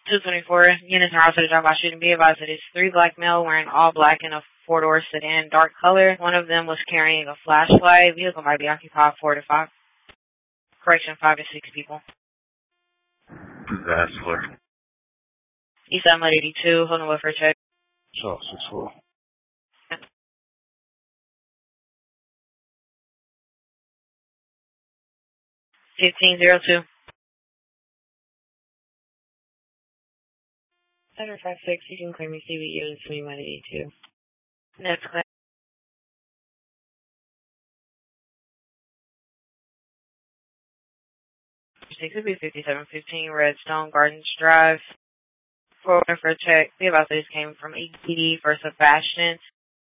224, units are also to drive by shooting. Be advised that it's 3 black male wearing all black in a 4-door sedan, dark color. One of them was carrying a flashlight. Vehicle might be occupied 4 to 5. Correction, 5 to 6 people. Vascular. East Side Mud 82, holding welfare check. So, 6-4. 1502. Center 56, you can claim your CVU in 2182. That's clear. 6 would be 5715 Redstone Gardens Drive. Forward for a check. Be about this came from EPD for Sebastian.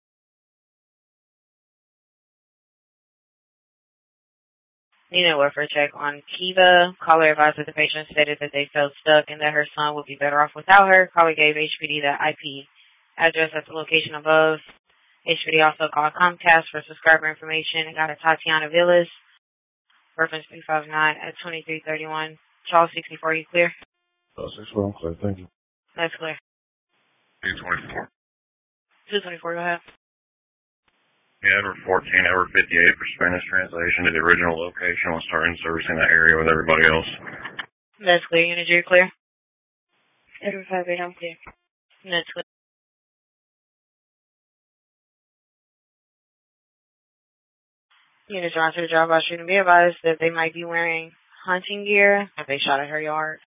Need a welfare check on Kiva. Caller advised that the patient stated that they felt stuck and that her son would be better off without her. Caller gave HPD the IP address at the location above. HPD also called Comcast for subscriber information and got a Tatiana Villas. Reference 359 at 2331. Charles 64, you clear? 64, I'm clear, thank you. That's clear. 224. 224, go ahead. Yeah, Edward 14, Edward 58 for Spanish translation to the original location. We'll start in servicing that area with everybody else. That's clear. Unit, you're clear? Edward 58, I'm clear. That's clear. Units are on to the job by shooting. Be advised that they might be wearing hunting gear if they shot at her yard.